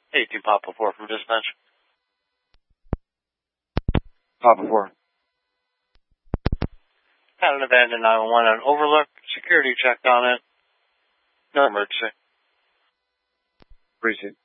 18 Papa 4 from dispatch. Papa 4. Had an abandoned 911 on Overlook. Security checked on it. No emergency. Appreciate it.